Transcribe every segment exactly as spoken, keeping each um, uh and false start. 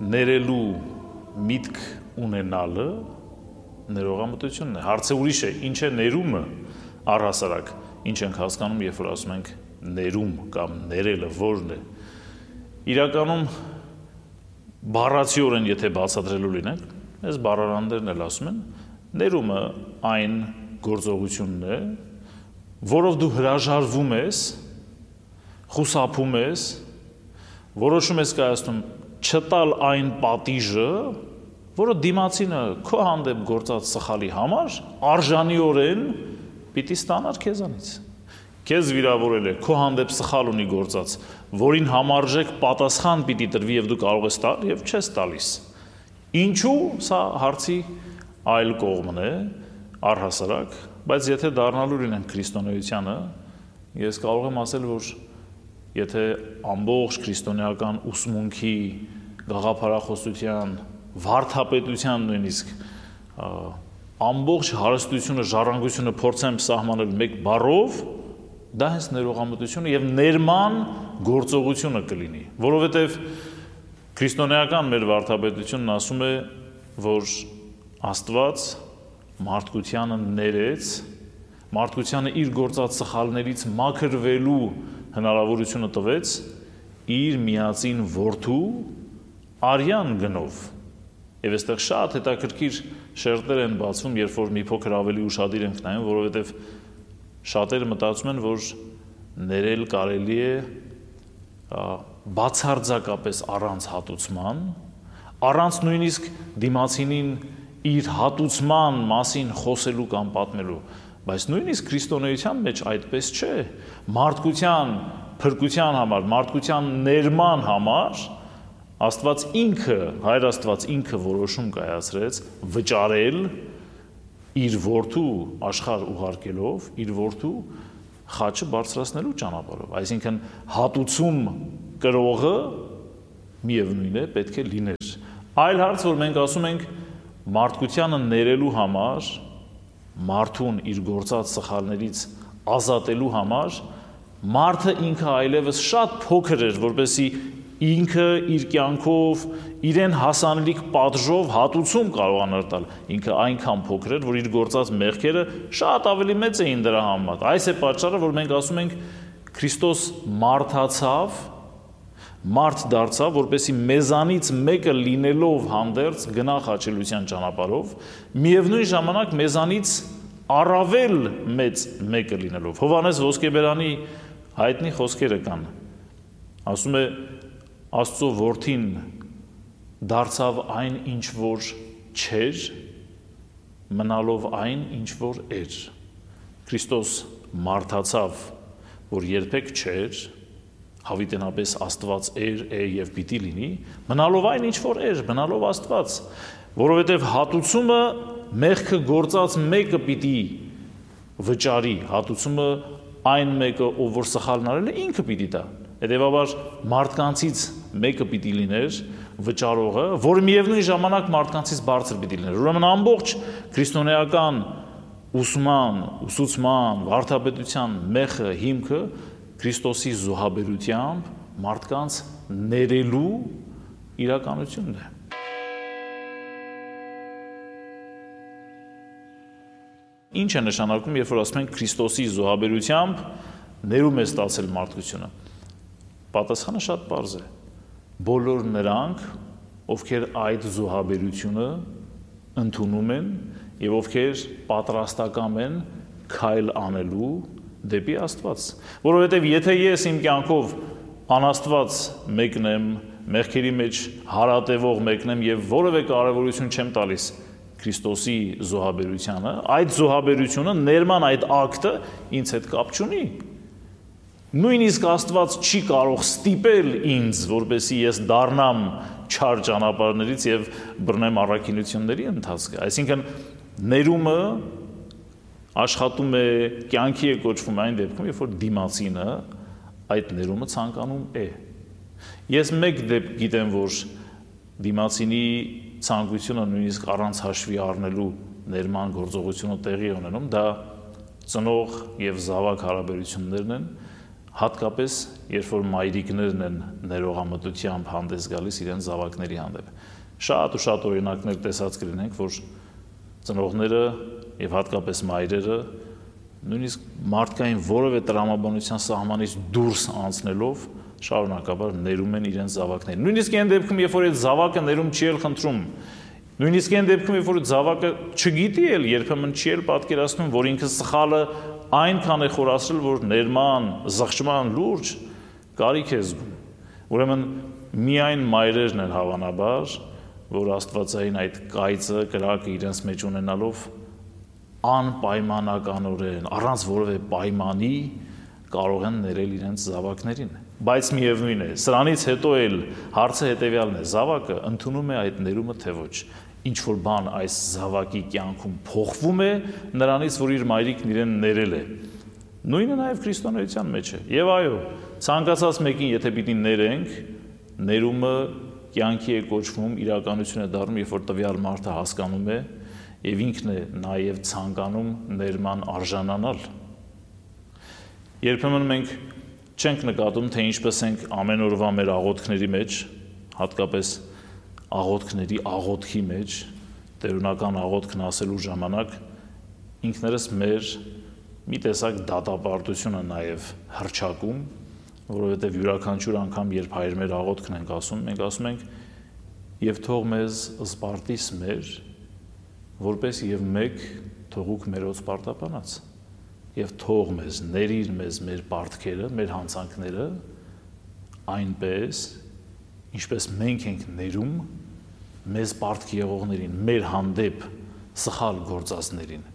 ներելու միտք ունենալը ներողամտությունն է։ Հարցը ուրիշ է, ինչ է ներումը առհասարակ, ինչ ենք հասկանում, երբ որ ասում ենք ներում կամ ներելը որն է։ Իրականում բառացիորեն եթե բացատրելու լինենք, այս բառարաններն էլ ասում են, ներումը այն գործողությունն է, որով դու հրաժարվում ես, խուսափում ես, որոշում ես կայացնում չտալ այն պատիժը, որը դիմացինը քո հանդեպ գործած սխալի համար արժանիորեն պիտի ստանար քեզանից։ Քեզ վիրավորել է, քո հանդեպ սխալ ունի գործած, որին համարժեք պատասխան պիտի տրվի եւ դու կարող ես տալ եւ չես տալիս։ Ինչու՞ սա հարցի այլ կողմն է, առհասարակ, բայց եթե դառնալու լինենք քրիստոնեությանը, ես կարող եմ ասել, որ եթե ամբողջ քրիստոնեական ուսմունքի, գաղափարախոսության, վարդապետության նույնիսկ ամբողջ հարստությունը, ժառանգությունը փորձեմ սահմանել մեկ բառով, դա հենց ներողամտությունը եւ ներման գործողությունը կլինի, որովհետեւ քրիստոնեական մեր վարդապետությունն ասում է, որ Աստված մարդկությանը ներեց, մարդկությանը իր գործած սխալներից մաքրվելու հնարավորությունը տվեց իր միածին որդու արյան գնով։ Եվ այստեղ շատ հետաքրքիր շերտեր են բացվում, երբ որ մի փոքր ավելի ուշադիր ենք նայում, որովհետև շատերը մտածում են, որ ներել կարելի է բացարձակապես առանց հատուցման, առանց նույնիսկ դիմացինին իր հատուցման մասին խոսելու կամ պատմելու, բայց նույնիսկ քրիստոնեության մեջ այդպես չէ, մարդկության փրկության համար, մարդկության ներման համար Աստված ինքը, Հայր Աստված ինքը որոշում կայացրեց վճարել իր որդու աշխարհ ուղարկելով, իր որդու խաչը բարձրացնելու ճանապարհով, այսինքն հատուցում կրողը միևնույն է պետք է լիներ։ Այլ հարց, որ մենք ասում ենք մարդկությանը ներելու համար, մարդուն իր գործած սխալներից ազատելու համար, մարդը ինքը այլևս շատ փոքր էր, որպեսզի ինքը իր կյանքով, իրեն հասանելիք պատժով հատուցում կարողանար տալ, ինքը այնքան փոքր էր, որ իր գործած մեղքերը շատ ավելի մեծ էին դրա համար։ Այս է պատճառը, որ մենք ասում ենք Քրիստոս մարդացավ, մարդ դարձավ, որպեսզի մեզանից մեկը լինելով հանդերձ գնա խաչելության ճանապարհով, միևնույն ժամանակ մեզանից առավել մեծ մեկը լինելով։ Հովհաննես Ոսկեբերանի հայտնի խոսքերը կան։ Ասում է Աստծո որդին դարձավ այն, ինչ որ չէր, մնալով այն, ինչ որ էր։ Քրիստոս մարդացավ, որ երբեք չէր, հավիտենապես Աստված էր, է եւ պիտի լինի, մնալով այն, ինչ որ էր, մնալով Աստված, որովհետեւ հատուցումը մեղքը գործած մեկը պիտի վճարի, հատուցումը այն մեկը, ով որ սխալն արել է, ինքը պիտի տա։ Հետևաբար մարդկանցից մեկը պիտի լիներ վճարողը, որ միևնույն ժամանակ մարդկանցից բարձր պիտի լիներ։ Ուրեմն ամբողջ քրիստոնեական ուսման, ուսուցման, վարդապետության մեխը, հիմքը Քրիստոսի զոհաբերությամբ մարդկանց ներելու իրականությունն է։ Ինչ է նշանակում, երբ որ ասում ենք Քրիստոսի զոհաբերությամբ ներում է ստացել մարդկությունը։ Պատասխանը շատ պարզ է։ Բոլոր նրանք, ովքեր այդ զոհաբերությունը ընդունում են եւ ովքեր պատրաստական են քայլ անելու դեպի Աստված, որովհետեւ եթե ես իմ կյանքով անաստված մեկն եմ, մեղքերի մեջ հարատևող մեկն եմ եւ որևէ կարեւորություն չեմ տալիս Քրիստոսի զոհաբերությանը, այդ զոհաբերությունը ներման այդ ակտը ինձ հետ կապ չունի։ Նույնիսկ Աստված չի կարող ստիպել ինձ, որպեսզի ես դառնամ չար ճանապարհներից եւ բռնեմ առաքինությունների ընթացքը։ Այսինքն ներումը աշխատում է, կյանքի է կոչվում այն դեպքում, երբ որ դիմացինը այդ ներումը ցանկանում է։ Ես մեկ դեպք գիտեմ, որ դիմացինի ցանկությունը նույնիսկ առանց հաշվի առնելու ներման գործողությունը տեղի ունենում, դա ծնող եւ զավակ հարաբերություններն են, Հատկապես, երբ որ մայրիկներն են ներողամտությամբ հանդես գալիս իրենց զավակների հանդեպ։ Շատ ու շատ օրինակներ տեսած կլինենք, որ ծնողները եւ հատկապես մայրերը նույնիսկ մարդկային որևէ տրամաբանության սահմանից դուրս անցնելով շարունակաբար ներում են իրենց զավակներին։ Նույնիսկ այն դեպքում, երբ որ այդ զավակը ներում չի էլ խնդրում, նույնիսկ այն դեպքում, երբ որ զավակը չգիտի էլ, երբեմն չի էլ պատկերացնում, որ ինքը սխալը այնքան է խորացրել, որ ներման, զղջման լուրջ կարիք է զգում։ Ուրեմն միայն մայրերն են հավանաբար, որ աստվածային այդ կայծը, կրակը իրենց մեջ ունենալով անպայմանականորեն, առանց որևէ պայմանի կարող են ներել իրենց զավակներին։ Բայց միևնույն է, սրանից հետո էլ հարցը հետևյալն է, զավակը ընդունում է այդ ներումը թե ոչ։ Ինչ որ բան այս զավակի կյանքում փոխվում է նրանից, որ իր մայրիկն իրեն ներել է։ Նույնը նաև քրիստոնեության մեջ է։ Եվ այո, ցանկացած մեկին եթե պիտի ներենք, ներումը կյանքի է կոչվում, իրականություն է դառնում, երբ որ տվյալ մարդը հասկանում է եւ ինքն է նաև ցանկանում ներման արժանանալ։ Երբեմն մենք չենք նկատում, թե ինչպես ենք ամեն օրվա մեր աղոթքների մեջ, հատկապես աղոթքների աղոթքի մեջ, տերունական աղոթքն ասելու ժամանակ ինքներս մեր մի տեսակ դատապարտությունը նաև հռչակում, որովհետև յուրաքանչյուր անգամ, երբ հայր մեր աղոթքն ենք ասում, մենք ասում ենք եւ թող մեզ սպարտիս մեր, որպես եւ մեկ թողուք մերոց պարտապանած, եւ թող մեզ ներիր մեզ մեր պարտքերը, մեր հանցանքները, այնպես, ինչպես մենք ենք ներում մեզ պարտք եղողներին, մեր հանդեպ սխալ գործածներին։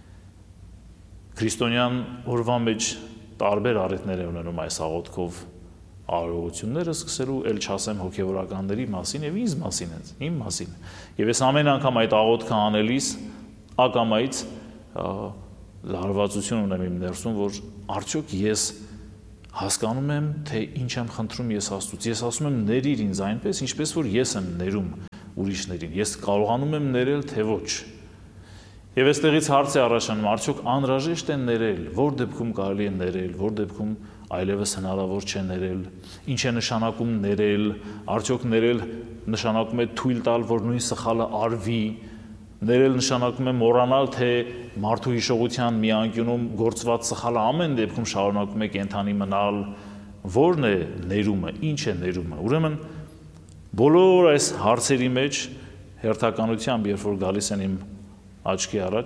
Քրիստոնյան օրվա մեջ տարբեր առիթներ է ունենում այս աղոթքով արարողությունները, սկսելու էլ չասեմ հոգևորականների մասին եւ ինձ մասին, իմ մասին։ Եվ ես ամեն անգամ այդ աղոթքը անելիս ակամայից լարվածություն ունեմ իմ ներսում, որ արդյոք ես հասկանում եմ, թե ինչ եմ խնդրում ես Աստծուց։ Ես ասում եմ ներիր ինձ այնպես, ինչպես որ ես եմ ներում ուրիշներին։ Ես կարողանում եմ ներել, թե ոչ։ Եվ այստեղից հարց է առաջանում, արդյոք անհրաժեշտ է ներել, որ դեպքում կարելի է ներել, որ դեպքում այլևս հնարավոր չէ ներել, ինչ է նշանակում ներել, արդյոք ներել նշանակում է թույլ տալ, որ նույն սխալը արվի, ներել նշանակում է մոռանալ, թե մարդու հիշողության մի անկյունում գործված սխալը ամեն դեպքում շարունակում է կենդանի մնալ, որն է ներումը, ինչ է ներումը։ Ուրեմն բոլոր այս հարցերի մեջ հերթականությամբ, երբ որ գալիս են իմ աչքի առաջ,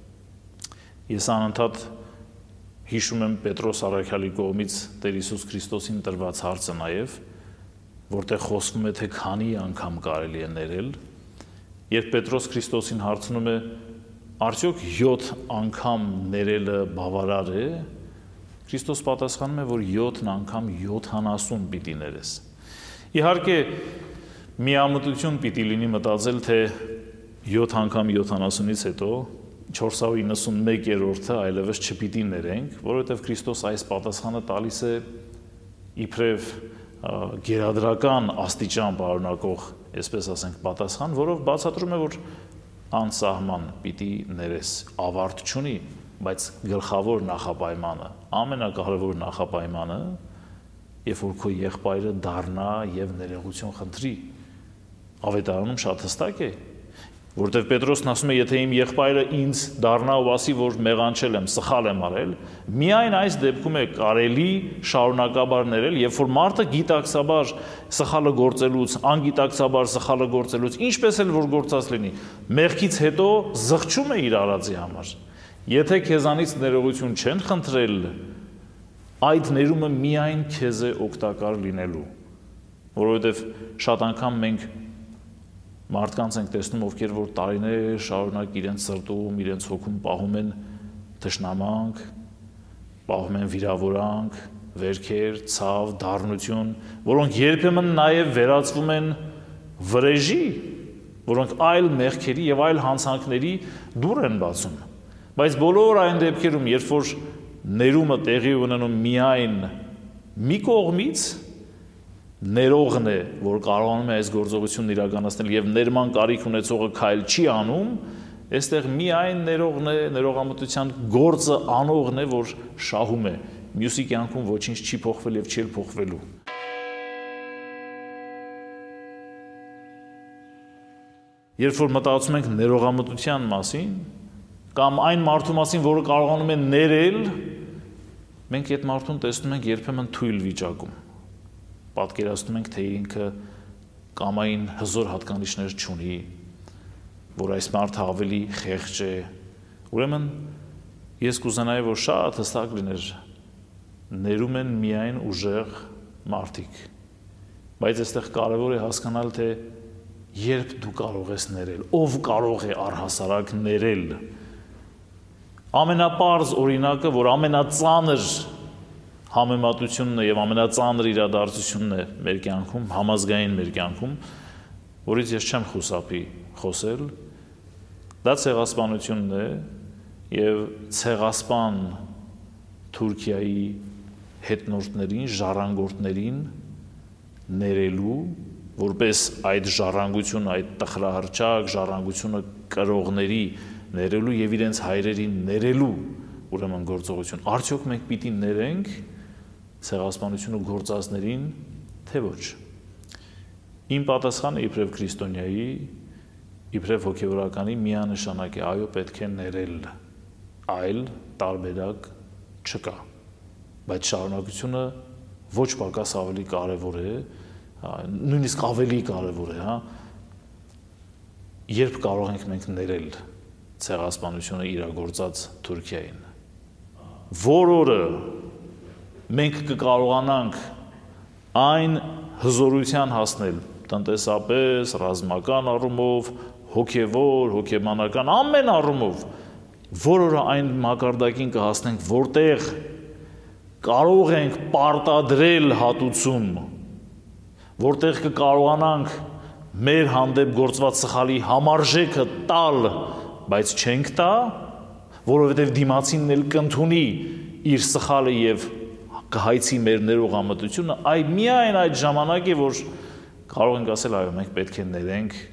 ես անընդհատ հիշում եմ Պետրոս առաքյալի կողմից Տեր Հիսուս Քրիստոսին տրված հարցը նաև, որտեղ խոսվում է, թե քանի անգամ կարելի է ներել, երբ Պետրոս Քրիստոսին հարցնում է, արդյոք յոթ անգամ ներելը բավարար է, Քրիստոս պատասխանում է, որ յոթ անգամ յոթանասուն պիտի ներես։ Իհարկե, միամտություն պիտի լինի մտածել, թե յոթ անգամ յոթանասունից հետո չորս հարյուր իննսունմեկերորդը այլևս չպիտի ներենք, որովհետև Քրիստոս այս պատասխանը տալիս է իբրև գերադրական աստիճան պարունակող, այսպես ասենք, պատասխան, որով բացատրում է, որ անսահման պիտի ներես, ավարտ չունի, բայց գլխավոր նախապայմանը, ամենակարևոր նախապայմանը, երբ որ քո եղբայրը դառնա եւ ներողություն խնդրի, ավետարանում շատ հստակ է, որտեվ Պետրոսն ասում է, եթե իմ եղբայրը ինձ դառնա ու ասի, որ մեղանչել եմ, սխալ եմ արել, միայն այս դեպքում է կարելի շարունակաբար ներել, երբ որ մարդը գիտակցաբար սխալը գործելուց, անգիտակցաբար սխալը գործելուց, ինչպես էլ որ գործած լինի, մեղքից հետո զղջում է իր արածի համար։ Եթե քեզանից ներողություն չեն խնդրել, այդ ներումը միայն քեզ է օգտակար լինելու, որովհետև շատ անգամ մենք մարդկանց ենք տեսնում, ովքեր որ տարիներ շարունակ իրենց սրտում, իրենց հոգում պահում են թշնամանք, պահում են վիրավորանք, վերքեր, ցավ, դառնություն, որոնք երբեմն նաև վերածվում են վրեժի, որոնք այլ մեղքերի եւ այլ հանցանքների դուռ են բացում։ Բայց բոլոր այն դեպքերում, երբ որ ներումը տեղի ունենում միայն մի կողմից, ներողն է, որ կարողանում է այս գործողությունն իրականացնել եւ ներման կարիք ունեցողը քայլ չի անում, այստեղ միայն ներողն է, ներողամտության գործը անողն է, որ շահում է մյուսի կյանքում ոչինչ չի փոխվել եւ չի փոխվելու։ Երբ որ մտածում ենք ներողամտության մասին, կամ այն մարդու մասին, որը կարողանում է ներել, մենք այդ մարդուն տեսնում ենք երբեմն թույլ վիճակում։ Պատկերացնում ենք, թե ինքը կամային հզոր հատկանիշներ չունի, որ այս մարդը ավելի խեղճ է։ Ուրեմն ես կուզենայի, որ շատ հստակ լիներ, ներում են միայն ուժեղ մարդիկ։ Բայց այստեղ կարևոր է հասկանալ, թե երբ դու կարող ես ներել, ով կարող է առհասարակ ներել։ Ամենապարզ օրինակը, որ ամենածանր համեմատությունն է եւ ամենածանր իրադարձությունն է մեր կյանքում, համազգային մեր կյանքում, որից ես չեմ խուսափի խոսել, դա ցեղասպանությունն է եւ ցեղասպան Թուրքիայի հետնորդներին, ժառանգորդներին ներելու, որպես այդ ժառանգությունը, այդ տխրահռչակ ժառանգությունը կրողների ներելու եւ իրենց հայրերին ներելու ուրեմն գործողություն։ Արդյոք մենք պիտի ներենք ցեղասպանությունը գործածներին, թե ոչ։ Իմ պատասխանը իբրև քրիստոնյայի, իբրև հոգևորականի միանշանակ է, այո, պետք է ներել, այլ տարբերակ չկա։ Բայց շարունակությունը ոչ պակաս ավելի կարևոր է, նույնիսկ ավելի կարևոր է, հա, երբ կարող ենք մենք ներել ցեղասպանությունը իրագործած Թուրքիային։ Որ օրը մենք կկարողանանք այն հզորության հասնել տնտեսապես, ռազմական առումով, հոգևոր, հոգեբանական ամեն առումով, որ օրը այն մակարդակին կհասնենք, որտեղ կարող ենք պարտադրել հատուցում, որտեղ կկարողանանք մեր հանդեպ գործված սխալի համարժեքը տալ, բայց չենք տա, որովհետև դիմացինն էլ կընդունի իր սխալը եւ կհայցի մեր ներողամտությունը, այ միայն այդ ժամանակ է, որ կարող ենք ասել, այո, մենք պետք է ներենք